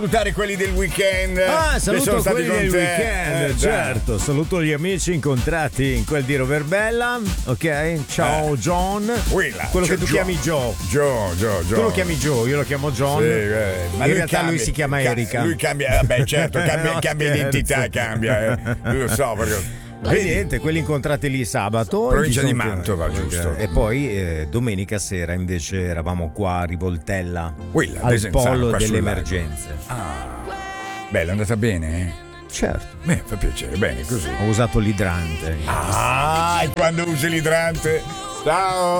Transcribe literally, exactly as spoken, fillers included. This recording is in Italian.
Salutare quelli del weekend. Ah, che sono saluto stati quelli con del te. weekend, Eh, certo. Saluto gli amici incontrati in quel di Roverbella. Ok, ciao Eh. John. Quella, Quello cioè, che tu Joe. chiami Joe. Joe, Joe, Joe. Tu lo chiami Joe, io lo chiamo John. Sì, eh, ma in lui realtà cambia, lui si chiama ca- Erika. Lui cambia, vabbè, certo, cambia, No, cambia scherzo. identità, cambia. Eh. Io lo so perché. E niente, quelli incontrati lì sabato. Provincia Ci di sono- Mantova, giusto. E poi eh, domenica sera invece eravamo qua a Rivoltella, Quella, al Desenzano, polo qua delle sul lago. emergenze. Beh, è andata bene, eh? Certo, Beh, fa piacere, bene, così. ho usato l'idrante. Ah, e quando usi l'idrante? Ciao!